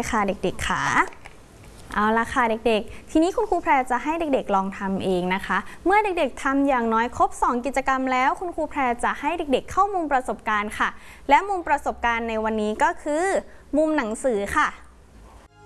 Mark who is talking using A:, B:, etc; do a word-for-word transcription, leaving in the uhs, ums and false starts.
A: ค่ะเด็กๆค่ะเอาละค่ะเด็กๆทีนี้คุณครูแพรจะให้เด็กๆลองทำเองนะคะเมื่อเด็กๆทำอย่างน้อยครบสองกิจกรรมแล้วคุณครูแพรจะให้เด็กๆเข้ามุมประสบการณ์ค่ะและมุมประสบการณ์ในวันนี้ก็คือมุมหนังสือค่ะ